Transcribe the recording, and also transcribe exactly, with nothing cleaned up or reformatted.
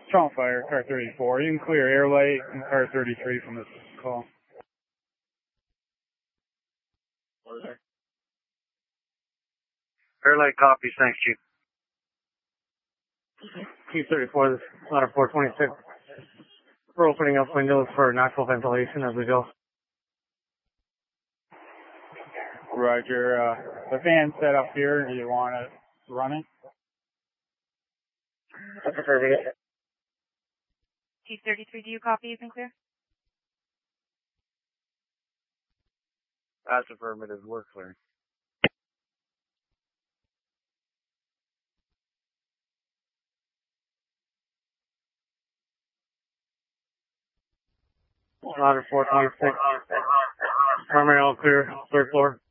Strong fire, car thirty-four. You can clear air light and car thirty-three from this call. Air light copies, thanks, Chief. Chief thirty-four, this is ladder four twenty-six. We're opening up windows for natural ventilation as we go. Roger. Uh, the fan's set up here. Do you want to run it? I prefer to get it. Chief thirty-three, do you copy? You can clear? That's affirmative. We're clearing. Ladder four twenty-six. Primary all clear, third floor.